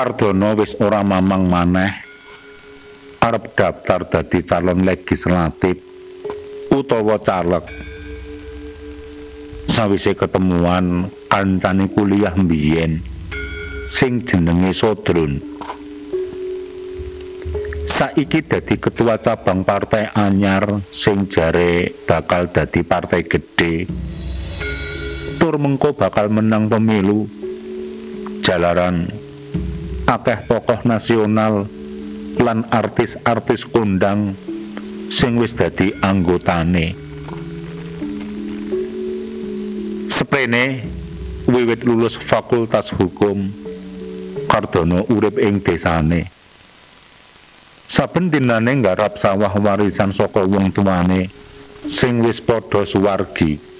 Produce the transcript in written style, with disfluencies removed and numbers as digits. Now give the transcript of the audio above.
Cardona wis ora mamang maneh arep daftar dadi calon legislatif utawa caleg. Sawise ketemuan kancane kuliah mbiyen sing jenenge Sodron. Saiki dadi ketua cabang partai anyar sing jare bakal dadi partai gede. Tur mengko bakal menang pemilu. Jalaran akeh tokoh nasional lan artis-artis kondang sing wis dadi anggotane. Seprene wiwit lulus Fakultas Hukum, Cardona urip ing desane. Saben dinane nggarap sawah warisan saka wong tuane sing wis padha suwargi.